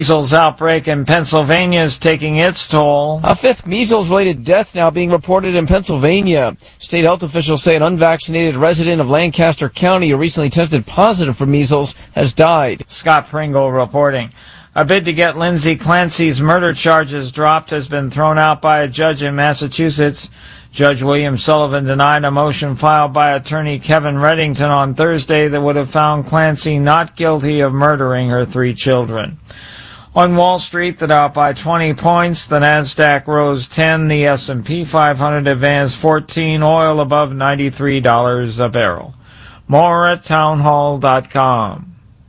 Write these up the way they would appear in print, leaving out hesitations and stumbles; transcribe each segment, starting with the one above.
measles outbreak in Pennsylvania is taking its toll. A fifth measles-related death now being reported in Pennsylvania. State health officials say an unvaccinated resident of Lancaster County who recently tested positive for measles has died. Scott Pringle reporting. A bid to get Lindsay Clancy's murder charges dropped has been thrown out by a judge in Massachusetts. Judge William Sullivan denied a motion filed by attorney Kevin Reddington on Thursday that would have found Clancy not guilty of murdering her 3 children. On Wall Street, the Dow by 20 points, the Nasdaq rose 10, the S&P 500 advanced 14, oil above $93 a barrel. More at townhall.com.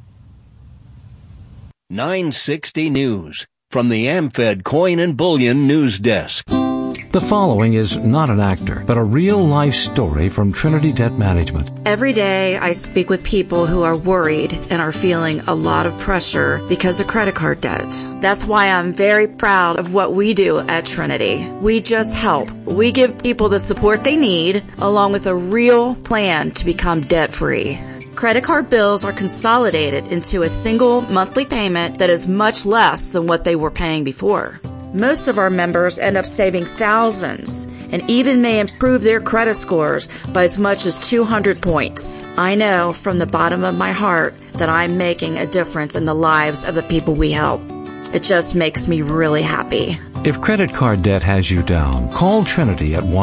960 News from the AmFed Coin and Bullion News Desk. The following is not an actor, but a real-life story from Trinity Debt Management. Every day I speak with people who are worried and are feeling a lot of pressure because of credit card debt. That's why I'm very proud of what we do at Trinity. We just help. We give people the support they need, along with a real plan to become debt-free. Credit card bills are consolidated into a single monthly payment that is much less than what they were paying before. Most of our members end up saving thousands and even may improve their credit scores by as much as 200 points. I know from the bottom of my heart that I'm making a difference in the lives of the people we help. It just makes me really happy. If credit card debt has you down, call Trinity at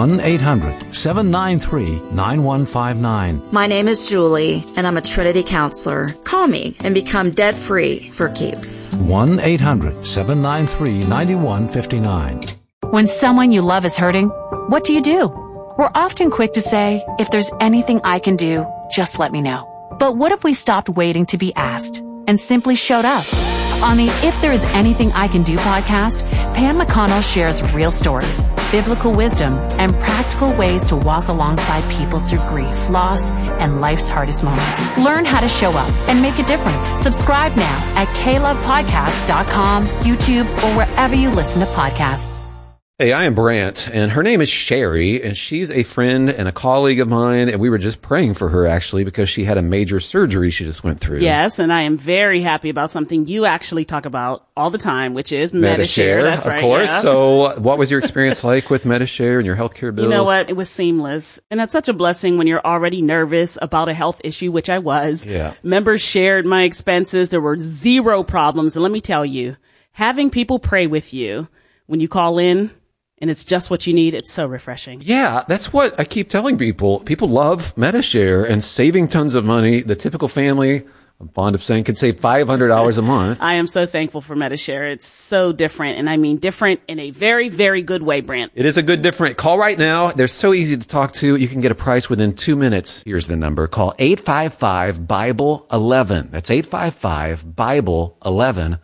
1-800-793-9159. My name is Julie, and I'm a Trinity counselor. Call me and become debt-free for keeps. 1-800-793-9159. When someone you love is hurting, what do? We're often quick to say, if there's anything I can do, just let me know. But what if we stopped waiting to be asked and simply showed up? On the If There Is Anything I Can Do podcast, Pam McConnell shares real stories, biblical wisdom, and practical ways to walk alongside people through grief, loss, and life's hardest moments. Learn how to show up and make a difference. Subscribe now at KLovePodcasts.com, YouTube, or wherever you listen to podcasts. Hey, I am Brant, and her name is Sherry, and she's a friend and a colleague of mine, and we were just praying for her, actually, because she had a major surgery she just went through. Yes, and I am very happy about something you actually talk about all the time, which is Medi-Share. That's right, of course. Yeah. So what was your experience like with Medi-Share and your healthcare bills? You know what? It was seamless. And that's such a blessing when you're already nervous about a health issue, which I was. Yeah. Members shared my expenses. There were 0 problems. And let me tell you, having people pray with you when you call in, and it's just what you need. It's so refreshing. Yeah, that's what I keep telling people. People love Medi-Share and saving tons of money. The typical family, I'm fond of saying, could save $500 a month. I am so thankful for Medi-Share. It's so different, and I mean different in a very, very good way, Brant. It is a good different. Call right now. They're so easy to talk to. You can get a price within 2 minutes. Here's the number. Call 855-BIBLE-11. That's 855-BIBLE-11.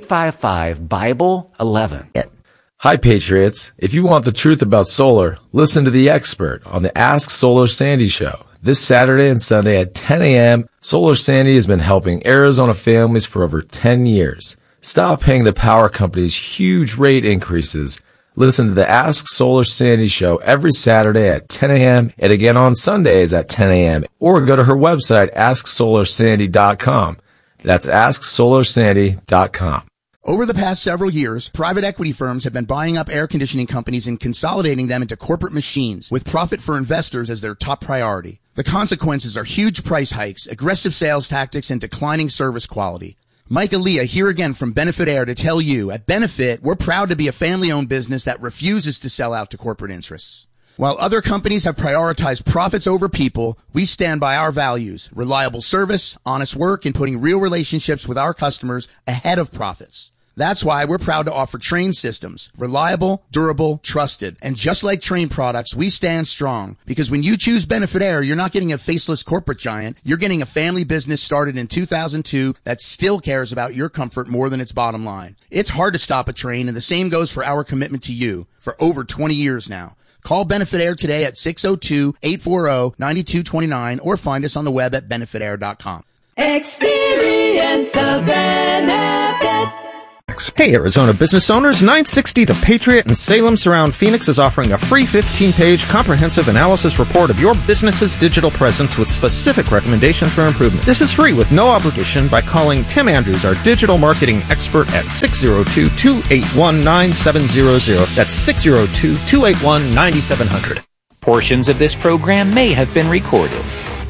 855-BIBLE-11. Hi, Patriots. If you want the truth about solar, listen to the expert on the Ask Solar Sandy show. This Saturday and Sunday at 10 a.m., Solar Sandy has been helping Arizona families for over 10 years. Stop paying the power companies huge rate increases. Listen to the Ask Solar Sandy show every Saturday at 10 a.m. and again on Sundays at 10 a.m. Or go to her website, AskSolarSandy.com. That's AskSolarSandy.com. Over the past several years, private equity firms have been buying up air conditioning companies and consolidating them into corporate machines with profit for investors as their top priority. The consequences are huge price hikes, aggressive sales tactics, and declining service quality. Mike Aaliyah here again from Benefit Air to tell you, at Benefit, we're proud to be a family-owned business that refuses to sell out to corporate interests. While other companies have prioritized profits over people, we stand by our values, reliable service, honest work, and putting real relationships with our customers ahead of profits. That's why we're proud to offer Trane systems, reliable, durable, trusted. And just like Trane products, we stand strong because when you choose Benefit Air, you're not getting a faceless corporate giant. You're getting a family business started in 2002 that still cares about your comfort more than its bottom line. It's hard to stop a Trane, and the same goes for our commitment to you for over 20 years now. Call Benefit Air today at 602-840-9229 or find us on the web at benefitair.com. Experience the benefit. Hey, Arizona business owners, 960 The Patriot in Salem Surround Phoenix is offering a free 15-page comprehensive analysis report of your business's digital presence with specific recommendations for improvement. This is free with no obligation by calling Tim Andrews, our digital marketing expert, at 602-281-9700. That's 602-281-9700. Portions of this program may have been recorded.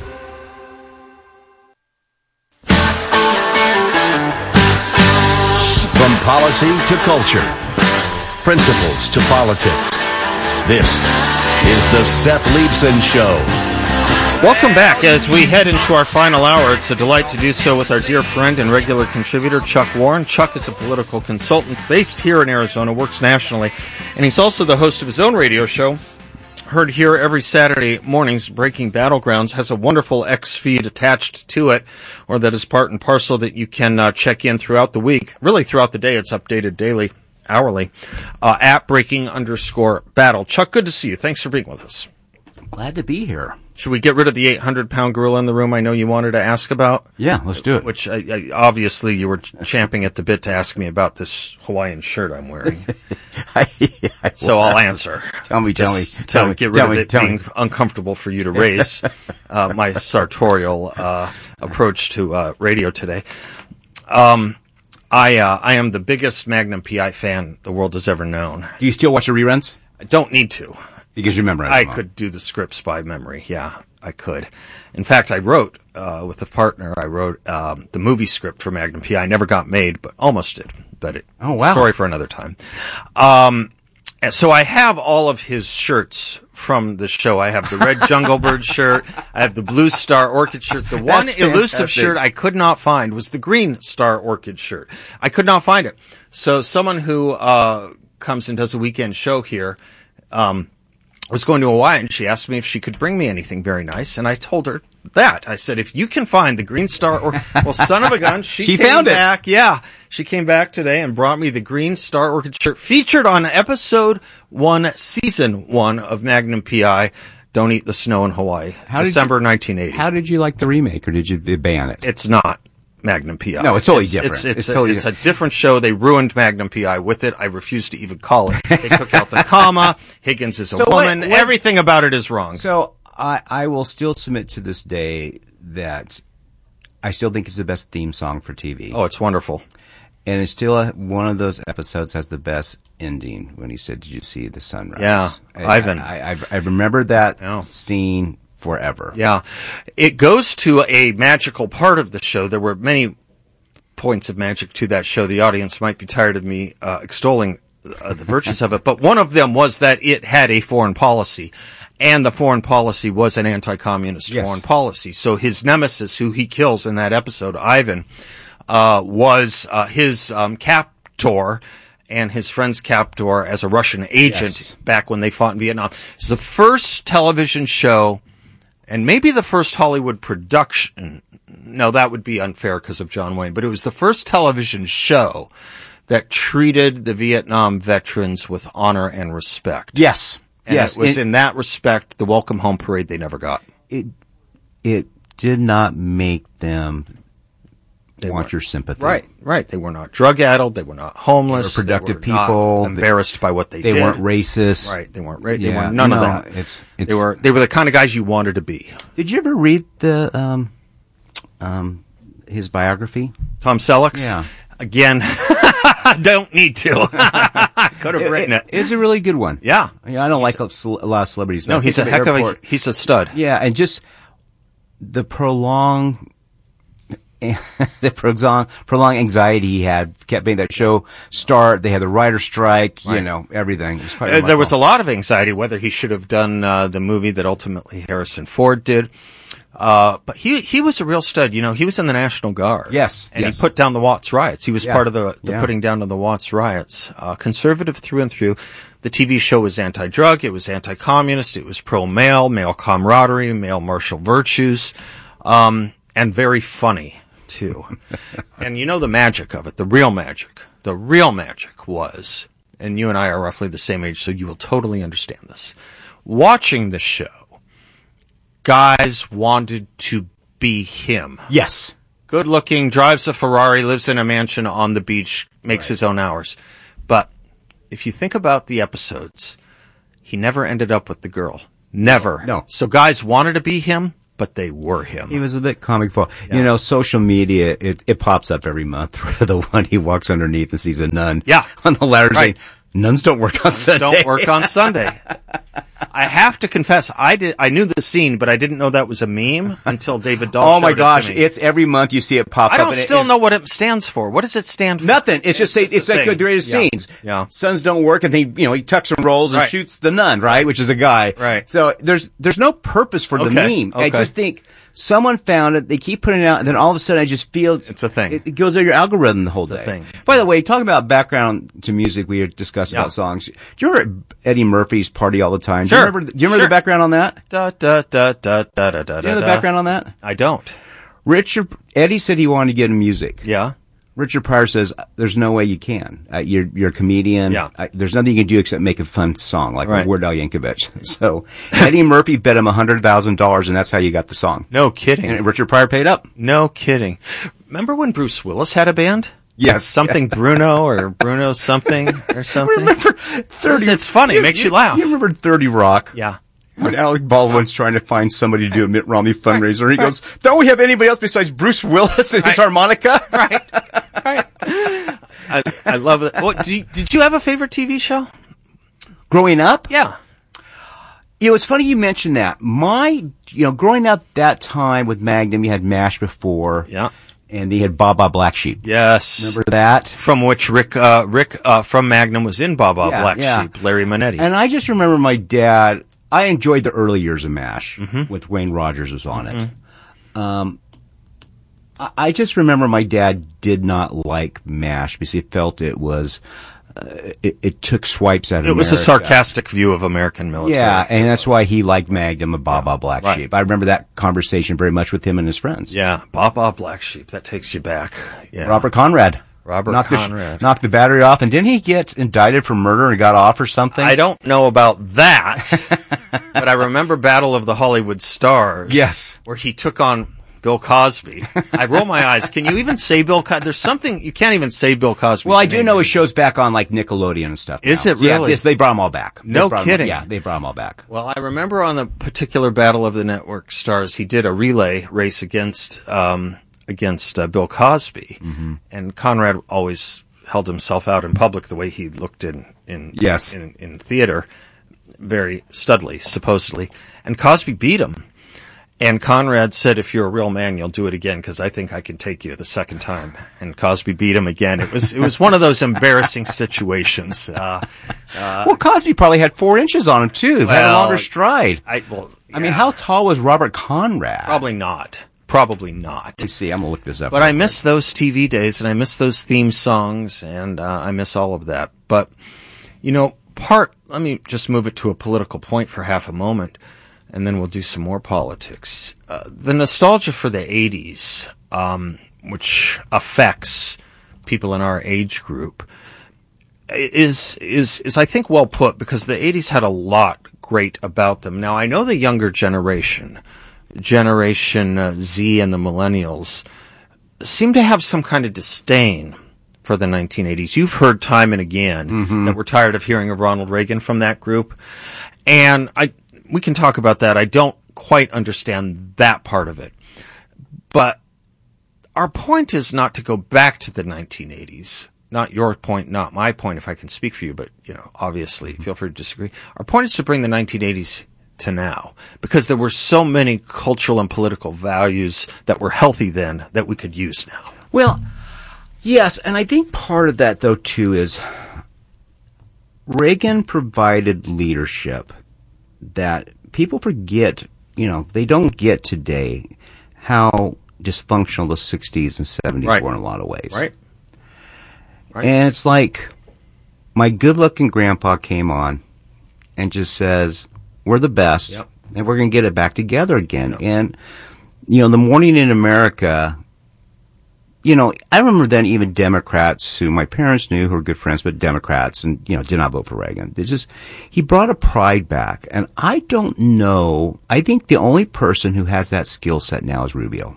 From policy to culture, principles to politics, this is the Seth Leibsohn Show. Welcome back. As we head into our final hour, it's a delight to do so with our dear friend and regular contributor, Chuck Warren. Chuck is a political consultant based here in Arizona, works nationally, and he's also the host of his own radio show, heard here every Saturday mornings. Breaking Battlegrounds has a wonderful X feed attached to it, or that is part and parcel that you can check in throughout the week. Really throughout the day. It's updated daily, hourly, at breaking_battle. Chuck, good to see you. Thanks for being with us. Glad to be here. Should we get rid of the 800-pound gorilla in the room I know you wanted to ask about? Yeah, let's do it. Which, obviously, you were champing at the bit to ask me about this Hawaiian shirt I'm wearing. So I'll answer. Tell me. Get rid of it being uncomfortable for you to raise my sartorial approach to radio today. I am the biggest Magnum PI fan the world has ever known. Do you still watch the reruns? I don't need to. Because you memorize them all. I could do the scripts by memory. Yeah, I could. In fact, I wrote, with a partner, the movie script for Magnum PI. I never got made, but almost did. But story for another time. So I have all of his shirts from the show. I have the red Jungle Bird shirt. I have the blue Star Orchid shirt. The one elusive shirt I could not find was the green Star Orchid shirt. I could not find it. So someone who comes and does a weekend show here was going to Hawaii, and she asked me if she could bring me anything very nice, and I told her that. I said, if you can find the green Star Orchid... Well, son of a gun, she came back. Yeah, she came back today and brought me the green Star Orchid shirt featured on episode 1, season 1 of Magnum PI, Don't Eat the Snow in Hawaii, December 1980. How did you like the remake, or did you ban it? It's not Magnum PI. No, it's totally different. It's a different show. They ruined Magnum PI with it. I refuse to even call it. They took out the comma. Higgins is a woman. Everything about it is wrong. So I will still submit to this day that I still think it's the best theme song for TV. Oh, it's wonderful. And it's still one of those episodes has the best ending when he said, "Did you see the sunrise?" Yeah, Ivan. I remember that scene forever. Yeah. It goes to a magical part of the show. There were many points of magic to that show. The audience might be tired of me extolling the virtues of it, but one of them was that it had a foreign policy, and the foreign policy was an anti-communist foreign policy. So his nemesis, who he kills in that episode, Ivan, was his captor, and his friend's captor as a Russian agent back when they fought in Vietnam. It's the first television show, and maybe the first Hollywood production. No, that would be unfair because of John Wayne. But it was the first television show that treated the Vietnam veterans with honor and respect. Yes. And it was in that respect, the welcome home parade they never got. It did not make them want your sympathy. Right. They were not drug-addled. They were not homeless. They were productive people. Not embarrassed by what they did. They weren't racist. Right. They weren't racist. They were none of that. They were the kind of guys you wanted to be. Did you ever read the his biography? Tom Selleck's? Yeah. Again, don't need to. Could have written it. It's a really good one. Yeah. I don't like a lot of celebrities. No, he's a heck of a, he's a stud. Yeah, and just the prolonged anxiety he had kept making that show start. They had the writer's strike, everything. There was a lot of anxiety whether he should have done the movie that ultimately Harrison Ford did. But he was a real stud. He was in the National Guard. Yes. And he put down the Watts riots. He was part of the putting down of the Watts riots. Conservative through and through. The TV show was anti-drug. It was anti-communist. It was pro-male, male camaraderie, male martial virtues, and very funny too. And the magic of it, the real magic was, and you and I are roughly the same age, so you will totally understand this. Watching the show, guys wanted to be him. Yes. Good looking, drives a Ferrari, lives in a mansion on the beach, makes his own hours. But if you think about the episodes, he never ended up with the girl. Never. No. So guys wanted to be him, but they were him. He was a bit comic book. Yeah. Social media, it pops up every month for the one he walks underneath and sees a nun. Yeah. On the ladder saying, nuns don't work on Sunday. Don't work on Sunday. I have to confess, I knew the scene, but I didn't know that was a meme until David Dahl Oh my gosh, it to me. it's every month you see it pop up. I don't still know what it stands for. What does it stand for? Nothing. It's just it's like the greatest scenes. Yeah. Sons don't work, and he tucks and rolls and shoots the nun, right? Which is a guy. Right. So there's no purpose for the meme. Okay. I just think someone found it. They keep putting it out, and then all of a sudden I just feel it's a thing. It goes over your algorithm the whole day. It's a thing. By the way, talking about background to music, we discussed about songs. Do you remember Eddie Murphy's Party All the Time? Sure. Do you remember the background on that? Da da da da da da da. Do you know the background on that? I don't. Eddie said he wanted to get into music. Yeah. Richard Pryor says, there's no way you can. You're a comedian. Yeah. There's nothing you can do except make a fun song, like Weird Al Yankovic. So Eddie Murphy bet him $100,000, and that's how you got the song. No kidding. And Richard Pryor paid up. No kidding. Remember when Bruce Willis had a band? Yes. Something Bruno or Bruno something or something? Remember 30? It's funny. It makes you laugh. You remember 30 Rock? Yeah. When Alec Baldwin's trying to find somebody to do a Mitt Romney fundraiser, he goes, don't we have anybody else besides Bruce Willis and his harmonica? Right. I love it. Did you have a favorite TV show? Growing up? Yeah. It's funny you mentioned that. Growing up that time with Magnum, you had MASH before. Yeah. And they had Baba Black Sheep. Yes. Remember that? From which Rick from Magnum was in Baba Black Sheep, Larry Manetti. And I just remember my dad, I enjoyed the early years of MASH with Wayne Rogers was on it. I just remember my dad did not like MASH because he felt it was, it took swipes at America. It was a sarcastic view of American military. Yeah, and that's why he liked Magnum and Baba Black Sheep. I remember that conversation very much with him and his friends. Yeah, Baba Black Sheep, that takes you back. Yeah. Robert Conrad. Knocked the battery off, and didn't he get indicted for murder and got off or something? I don't know about that, but I remember Battle of the Hollywood Stars. Yes. Where he took on Bill Cosby. I roll my eyes. Can you even say Bill Cosby? There's something, you can't even say Bill Cosby. Well, I do know his show's back on like Nickelodeon and stuff now. Is it really? Yeah, they brought them all back. No kidding. They brought them all back. Well, I remember on the particular Battle of the Network Stars, he did a relay race against Bill Cosby. Mm-hmm. And Conrad always held himself out in public the way he looked in theater, very studly, supposedly. And Cosby beat him. And Conrad said, if you're a real man, you'll do it again, because I think I can take you the second time. And Cosby beat him again. It was one of those embarrassing situations. Well, Cosby probably had 4 inches on him, too. Had a longer stride. I mean, how tall was Robert Conrad? Probably not. Let me see, I'm going to look this up. But I miss those TV days, and I miss those theme songs, and I miss all of that. But, let me just move it to a political point for half a moment, and then we'll do some more politics. The nostalgia for the 80s, which affects people in our age group, is I think well put, because the 80s had a lot great about them. Now, I know the younger Generation Z and the millennials, seem to have some kind of disdain for the 1980s. You've heard time and again that we're tired of hearing of Ronald Reagan from that group. And we can talk about that. I don't quite understand that part of it. But our point is not to go back to the 1980s. Not your point, not my point, if I can speak for you, but, obviously, feel free to disagree. Our point is to bring the 1980s to now, because there were so many cultural and political values that were healthy then that we could use now. Well, yes, and I think part of that, though, too, is Reagan provided leadership that people forget, they don't get today how dysfunctional the 60s and 70s were in a lot of ways. Right. And it's like my good-looking grandpa came on and just says, we're the best, and we're going to get it back together again. Yep. And, the Morning in America, I remember then even Democrats who my parents knew who were good friends, but Democrats and, did not vote for Reagan. He brought a pride back. And I don't know, I think the only person who has that skill set now is Rubio.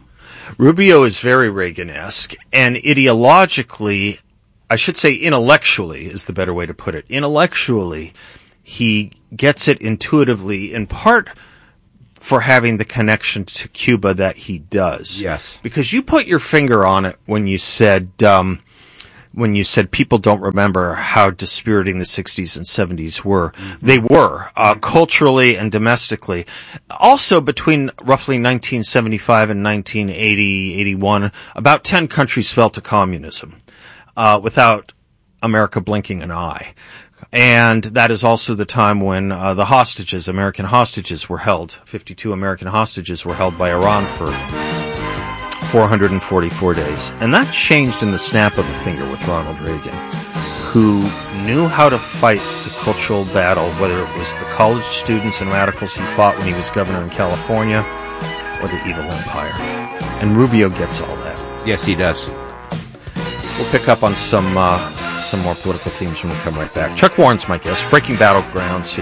Rubio is very Reagan-esque, and ideologically, I should say intellectually is the better way to put it. Intellectually, he gets it intuitively, in part for having the connection to Cuba that he does. Yes. Because you put your finger on it when you said people don't remember how dispiriting the 60s and 70s were. Mm-hmm. They were, culturally and domestically. Also, between roughly 1975 and 1980, 81, about 10 countries fell to communism, without America blinking an eye. And that is also the time when the hostages, American hostages, were held. 52 American hostages were held by Iran for 444 days. And that changed in the snap of a finger with Ronald Reagan, who knew how to fight the cultural battle, whether it was the college students and radicals he fought when he was governor in California, or the evil empire. And Rubio gets all that. Yes, he does. We'll pick up on some more political themes when we come right back. Chuck Warren's my guest. Breaking Battlegrounds,